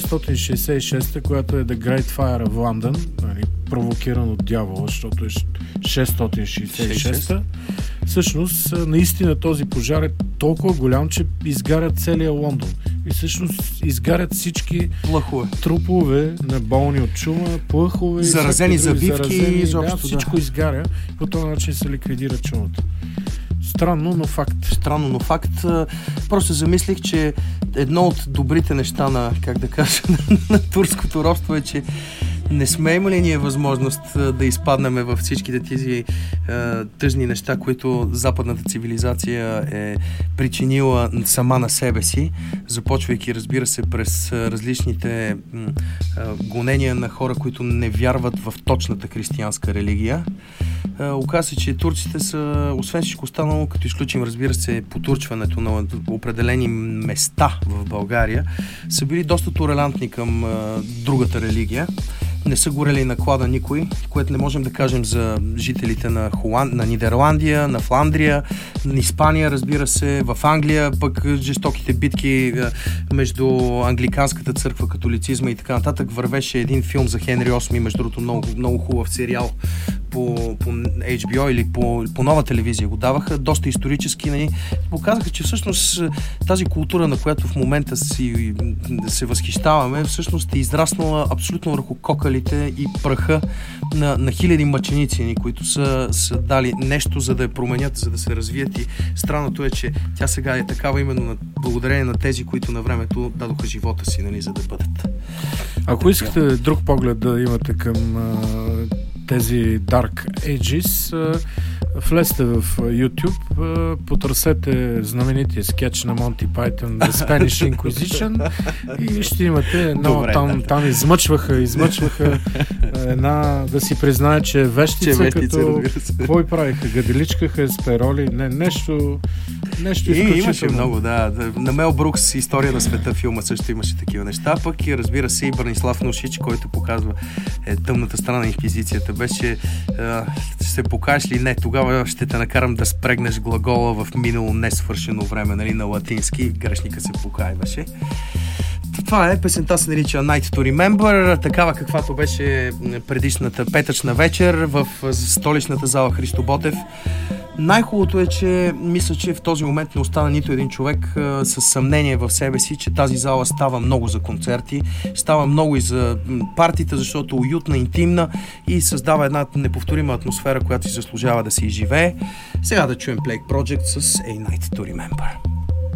666, която е The Great Fire of London, нали, провокиран от дявола, защото е 666. Всъщност, наистина този пожар е толкова голям, че изгарят целия Лондон. И всъщност изгарят всички трупове на болни от чума, плъхове, заразени завивки, всичко изгаря. По този начин се ликвидира чумата. Странно, но факт. Просто замислих, че едно от добрите неща на, как да кажа, на турското робство е, че не сме имали ние възможност да изпаднем във всичките тези тъжни неща, които западната цивилизация е причинила сама на себе си, започвайки, разбира се, през различните гонения на хора, които не вярват в точната християнска религия. Оказва се, че турците са, освен всичко останало, като изключим, разбира се, потурчването на определени места в България, са били доста толерантни към другата религия. Не са горели на клада никой, което не можем да кажем за жителите на Нидерландия, на Фландрия, на Испания, разбира се, в Англия, пък жестоките битки между англиканската църква, католицизма и така нататък. Вървеше един филм за Хенри VIII, между другото много хубав сериал по HBO или по нова телевизия го даваха, доста исторически, нали, показаха, че всъщност тази култура, на която в момента се възхищаваме, всъщност е израснала абсолютно върху кокалите и праха на хиляди мъченици, които са дали нещо, за да я променят, за да се развият, и странното е, че тя сега е такава именно благодарение на тези, които на времето дадоха живота си, нали, за да бъдат. Ако искате друг поглед да имате към тези Dark Ages, влезте в YouTube, потърсете знаменития скетч на Монти Пайтън The Spanish Inquisition и ще имате там измъчваха една, да си признае, че е вещица, като кой правиха? Гаделичкаха с пероли, нещо изключително. Имаше много, да. На Мел Брукс История на света филма също имаше такива неща, пък и разбира се и Бранислав Нушич, който показва тъмната страна на инквизицията. Беше, ще се покажеш ли? Не, тогава ще те накарам да спрегнеш глагола в минало несвършено време, нали, на латински. Грешника се покайваше. Това е, песента се нарича Night to Remember, такава каквато беше предишната петъчна вечер в столичната зала Христо Ботев. Най-хубавото е, че мисля, че в този момент не остана нито един човек с съмнение в себе си, че тази зала става много за концерти, става много и за партита, защото е уютна, интимна и създава една неповторима атмосфера, която си заслужава да се изживее. Сега да чуем Plague Project с A Night to Remember.